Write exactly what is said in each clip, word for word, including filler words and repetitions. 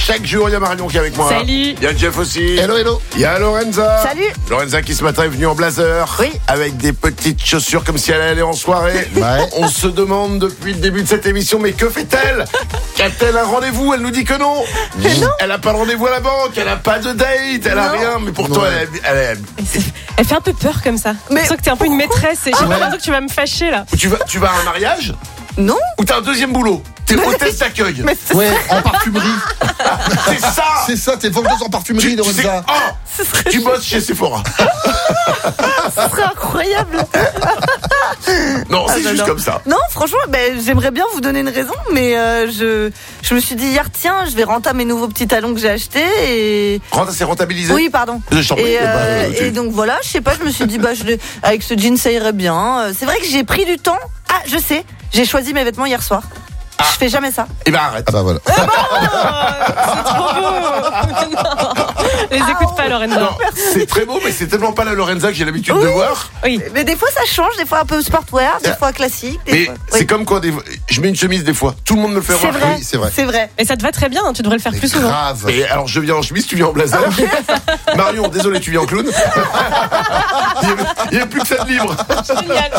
chaque jour, il y a Marion qui est avec moi. Salut. Il y a Jeff aussi. Hello, hello. Il y a Lorenza. Salut. Lorenza qui ce matin est venue en blazer. Oui. Avec des petites chaussures comme si elle allait en soirée. Ouais. On se demande depuis le début de cette émission, mais que fait-elle? A-t-elle un rendez-vous? Elle nous dit que non. Mais non. Elle a pas de rendez-vous à la banque, elle a pas de date, elle a Non. rien. Mais pourtant, Ouais. elle, elle, elle, Elle, elle fait un peu peur comme ça. Mais Je sens que t'es un peu une maîtresse et j'ai Ouais. l'impression que tu vas me fâcher là. tu vas, tu vas à un mariage Non. ou t'as un deuxième boulot? T'es hôtesse d'accueil. Mais c'est Ouais, en parfumerie. C'est ça. C'est ça, t'es vendeuse en parfumerie, Tu, tu sais, Lorenza. oh, ce serait, tu bosses chez Sephora. ce serait incroyable. Non, c'est Ah, non, juste non. comme ça. Non, franchement, ben, j'aimerais bien vous donner une raison, mais euh, je, je me suis dit hier, tiens, je vais rentrer mes nouveaux petits talons que j'ai achetés et. Renta, c'est rentabilisé. Oui, pardon. Je t'en prie. Et, Eh ben, euh, tu- et donc voilà, je sais pas, je me suis dit, bah, je, l'ai- avec ce jean, ça irait bien. Euh, C'est vrai que j'ai pris du temps. Ah, je sais, j'ai choisi mes vêtements hier soir. Je fais jamais ça. Eh ben arrête. Ah bah voilà. C'est trop beau. Non. Les écoute pas, Lorenza. Non, c'est très beau, mais c'est tellement pas la Lorenza que j'ai l'habitude de voir. Oui. Mais des fois, ça change, des fois un peu sportwear, des fois classique. Des Mais fois... c'est Oui. comme quoi, des... je mets une chemise des fois. Tout le monde me le fait C'est remarquer. vrai, Oui, c'est vrai. c'est vrai. Et ça te va très bien, hein, tu devrais le faire Mais plus souvent. grave. Et alors je viens en chemise, tu viens en blazer. Marion, désolé, tu viens en clown. Il n'y avait, il y avait plus que ça de libre. Génial.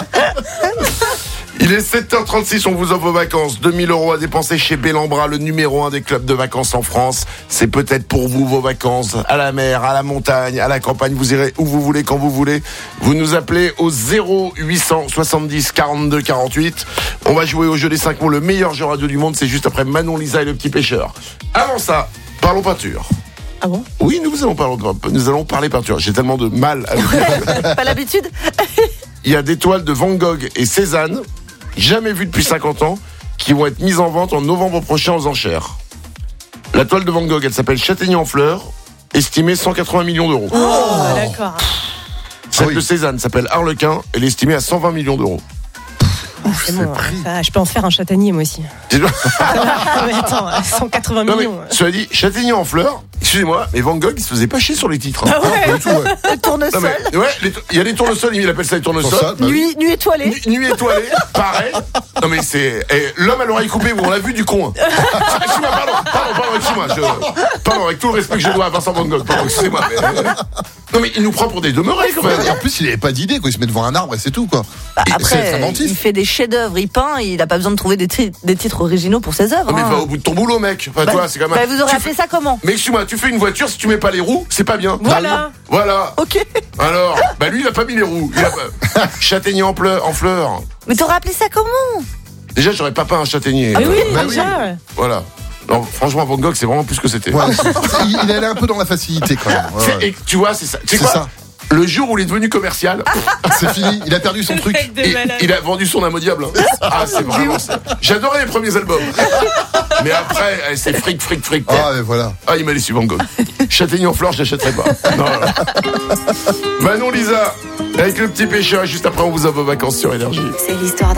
Il est sept heures trente-six, on vous offre vos vacances. deux mille euros à dépenser chez Bellambra, le numéro un des clubs de vacances en France. C'est peut-être pour vous vos vacances, à la mer, à la montagne, à la campagne. Vous irez où vous voulez, quand vous voulez. Vous nous appelez au zéro huit cent soixante-dix quarante-deux quarante-huit. On va jouer au jeu des cinq mots, le meilleur jeu radio du monde. C'est juste après Manon, Lisa et le petit pêcheur. Avant ça, parlons peinture. Ah bon? Oui, nous allons parler, nous allons parler peinture. J'ai tellement de mal à le dire. Pas l'habitude. Il y a des toiles de Van Gogh et Cézanne, jamais vues depuis cinquante ans, qui vont être mises en vente en novembre prochain aux enchères. La toile de Van Gogh, elle s'appelle Châtaignier en fleurs, estimée cent quatre-vingts millions d'euros. Oh, d'accord. Celle oui. de Cézanne s'appelle Harlequin, elle est estimée à cent vingt millions d'euros. C'est bon, ça, je peux en faire un châtaignier moi aussi. non, Ah, mais attends, cent quatre-vingts mais, millions. cela dit, Châtaignier en fleurs, excusez-moi, mais Van Gogh, il se faisait pas chier sur les titres. hein. Ah ouais. Pas du tout, ouais. Le tournesol. Non, mais, ouais, les to- il y a des tournesols, il appelle ça les Pour ça, tournesols. bah oui. Nuit, nuit étoilée. Nu- Nuit étoilée, pareil. Non mais c'est eh, l'homme à l'oreille coupée, on l'a vu du con. hein. Excuse-moi, pardon, pardon, pardon, excuse-moi. Je... Pardon, avec tout le respect que je dois à Vincent Van Gogh, pardon, excusez-moi. Mais... Non mais il nous prend pour des demeurés quand même. Et en plus, il avait pas d'idée, quoi. Il se met devant un arbre et c'est tout, quoi. Bah, Et c'est après, très il inventif. fait des chefs-d'œuvre, il peint, il a pas besoin de trouver des, tri- des titres originaux pour ses œuvres. Non mais hein. va au bout de ton boulot, mec. Enfin, Bah, toi, c'est quand même. bah, vous aurez Tu appelé fais- ça comment? Mais excuse-moi, tu fais une voiture, si tu mets pas les roues, c'est pas bien. Voilà. Voilà. Ok. Alors, bah lui, il a pas mis les roues. Il a pas... Châtaignier en, pleur, en fleurs. Mais t'aurais appelé ça comment? Déjà, j'aurais pas peint un châtaignier. Mais oui, Bah oui. déjà. Voilà. Non, franchement, Van Gogh, c'est vraiment plus ce que c'était. Ouais, c'est- il, il allait un peu dans la facilité, quand même. Ouais, C'est- ouais. Et tu vois, c'est ça. Tu sais C'est quoi ça. Le jour où il est devenu commercial, C'est fini. Il a perdu son truc. Mec de et malade. il a vendu son âme au diable. Ah, c'est vraiment ça. J'adorais les premiers albums. Mais après, eh, c'est fric, fric, fric. Ah, et voilà. Ah, il m'a déçu, Van Gogh. Châtaignier en fleurs, je l'achèterai pas. Non, non. Manon, Lisa, avec le petit pêcheur, et juste après, on vous a vos vacances sur Énergie. C'est l'histoire d'un